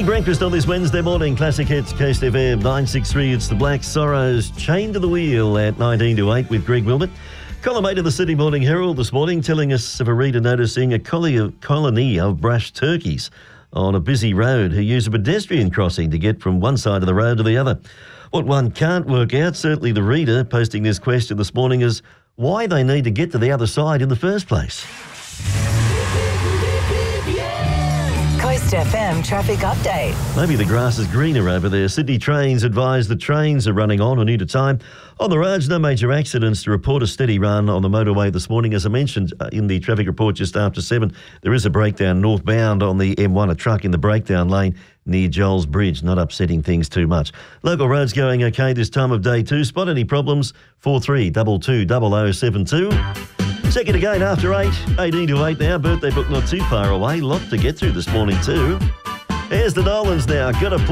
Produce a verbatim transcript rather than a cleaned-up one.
Breakfast on this Wednesday morning. Classic Hits, Coast F M nine six three. It's the Black Sorrows, Chained to the Wheel at nineteen to eight with Greg Wilmot. Column eight of the Sydney Morning Herald this morning telling us of a reader noticing a colony of, colony of brush turkeys on a busy road who use a pedestrian crossing to get from one side of the road to the other. What one can't work out, certainly the reader posting this question this morning, is why they need to get to the other side in the first place. Coast F M traffic update. Maybe the grass is greener over there. Sydney Trains advise the trains are running on or near to time. On the roads, no major accidents to report. A steady run on the motorway this morning. As I mentioned uh, in the traffic report just after seven, there is a breakdown northbound on the M one, a truck in the breakdown lane near Joel's Bridge, not upsetting things too much. Local roads going okay this time of day too. Spot any problems? four three two two double oh seven two. Second again after eight, eighteen to eight now. Birthday book not too far away. Lot to get through this morning too. Here's the Nolans now. Got a